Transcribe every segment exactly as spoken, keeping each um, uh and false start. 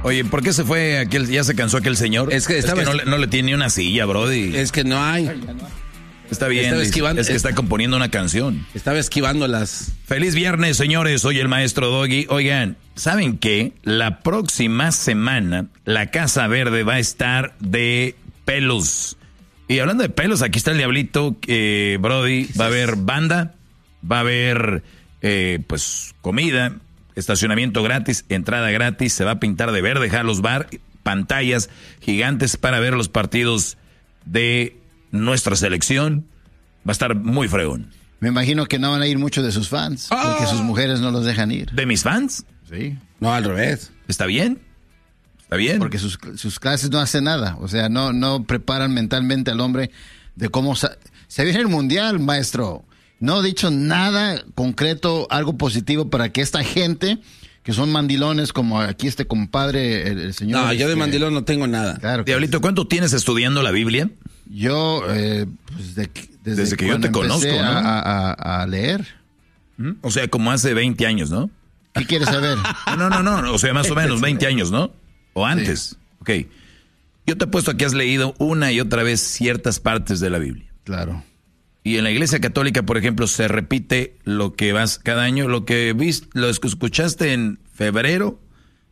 Oye, ¿por qué se fue aquel, ya se cansó aquel señor? Es que, estaba es que no, le, no le tiene ni una silla, brody. Es que no hay. Está bien, estaba esquivando, es que está componiendo una canción. Estaba esquivando las... Feliz viernes, señores, soy el maestro Doggy. Oigan, ¿saben qué? La próxima semana la Casa Verde va a estar de pelos. Y hablando de pelos, aquí está el diablito, eh, brody, va a haber banda, va a haber eh, pues comida, estacionamiento gratis, entrada gratis, se va a pintar de verde, Jalos Bar, pantallas gigantes para ver los partidos de nuestra selección. Va a estar muy fregón. Me imagino que no van a ir muchos de sus fans, oh. porque sus mujeres no los dejan ir. ¿De mis fans? Sí. No, al revés. ¿Está bien? ¿Está bien? Porque sus, sus clases no hacen nada, o sea, no, no preparan mentalmente al hombre de cómo... Sa- se viene el mundial, maestro. No he dicho nada concreto, algo positivo para que esta gente, que son mandilones, como aquí este compadre, el, el señor... No, yo de que, mandilón no tengo nada. Claro. Diablito, ¿cuánto tienes estudiando la Biblia? Yo, eh, pues de, desde, desde que yo te conozco, ¿no? A, a, a leer. ¿Mm? O sea, como hace veinte años, ¿no? ¿Qué quieres saber? No, no, no, no, o sea, más o menos veinte años, ¿no? O antes. Sí. Ok. Yo te apuesto que has leído una y otra vez ciertas partes de la Biblia. Claro. Y en la Iglesia Católica, por ejemplo, se repite lo que vas cada año, lo que viste, lo escuchaste en febrero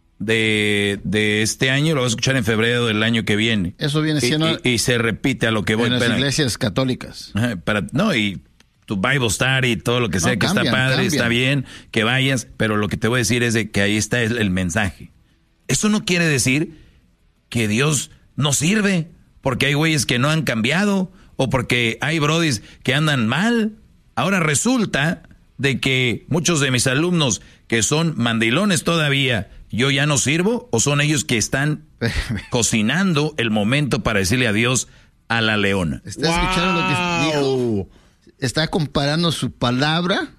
de, de este año, lo vas a escuchar en febrero del año que viene. Eso viene siendo... Y, y, y se repite a lo que voy. En las para, iglesias católicas. Para, no, y tu Bible Study y todo lo que sea, no, que cambian, está padre, cambian. Está bien, que vayas, pero lo que te voy a decir es de que ahí está el, el mensaje. Eso no quiere decir que Dios no sirve, porque hay güeyes que no han cambiado, o porque hay brodis que andan mal. Ahora resulta de que muchos de mis alumnos que son mandilones todavía, yo ya no sirvo, o son ellos que están cocinando el momento para decirle adiós a la leona. ¿Está wow. escuchando lo que dijo? Está comparando su palabra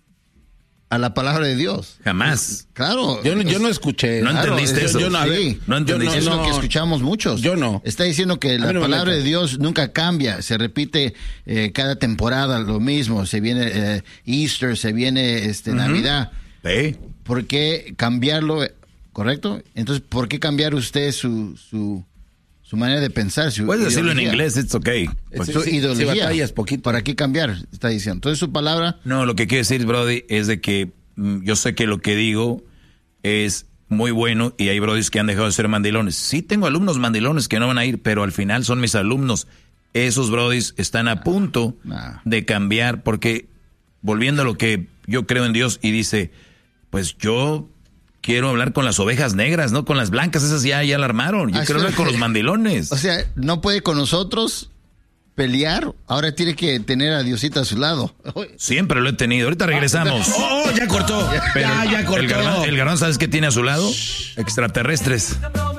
a la palabra de Dios. Jamás. Claro. Yo no, yo no escuché. ¿No claro, entendiste es, eso? Yo no, sí. no entendiste eso. No, Es lo que escuchamos muchos. Yo no. Está diciendo que la no palabra de Dios nunca cambia. Se repite eh, cada temporada lo mismo. Se viene eh, Easter, se viene este, uh-huh. Navidad. Sí. ¿Por qué cambiarlo? ¿Correcto? Entonces, ¿por qué cambiar usted su... su Su manera de pensar. Su Puedes ideología. decirlo en inglés, it's okay. Pues, su sí, ideología. Si batallas poquito. ¿Para qué cambiar? Está diciendo. Entonces su palabra. No, lo que quiero decir, Brody, es de que mm, yo sé que lo que digo es muy bueno y hay brodis que han dejado de ser mandilones. Sí tengo alumnos mandilones que no van a ir, pero al final son mis alumnos. Esos brodis están a punto nah. de cambiar porque, volviendo a lo que yo creo en Dios y dice, pues yo... quiero hablar con las ovejas negras, no con las blancas, esas ya, ya la armaron. Yo ah, quiero hablar con los mandilones. O sea, no puede con nosotros pelear, ahora tiene que tener a Diosito a su lado. Siempre lo he tenido, ahorita regresamos. ¡Oh, oh ya cortó! Pero ya, ya cortó. El garbanzo, el garbanzo, ¿sabes qué tiene a su lado? Extraterrestres.